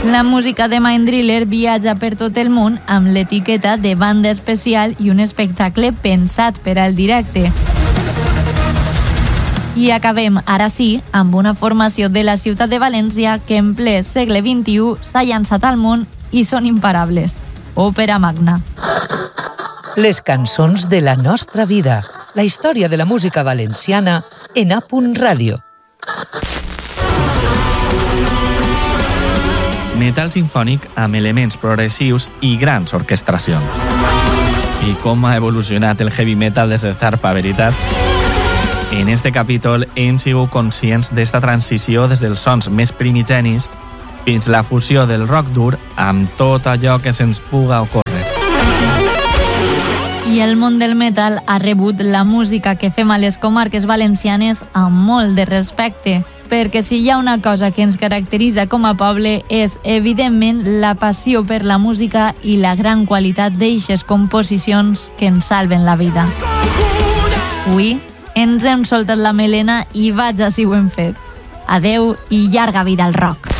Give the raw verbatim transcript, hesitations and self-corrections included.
La música de Mind Driller viatja per tot el món amb l'etiqueta de banda especial i un espectacle pensat per al directe. I acabem, ara sí, amb una formació de la ciutat de València que en ple segle vint-i-u s'ha llançat al món i són imparables. Òpera Magna. Les cançons de la nostra vida. La història de la música valenciana en A Punt Ràdio. Metal sinfònic amb elements progressius i grans orquestracions. I com ha evolucionat el heavy metal des de Zarpa, veritat? En este capítol hem sigut conscients d'esta transició des dels sons més primigenis fins la fusió del rock dur amb tot allò que se'ns puga ocórrer. I el món del metal ha rebut la música que fem a les comarques valencianes amb molt de respecte, perquè si hi ha una cosa que ens caracteritza com a poble és, evidentment, la passió per la música i la gran qualitat d'eixes composicions que ens salven la vida. Avui ens hem soltat la melena i vaja si ho hem fet. Adeu i llarga vida al rock.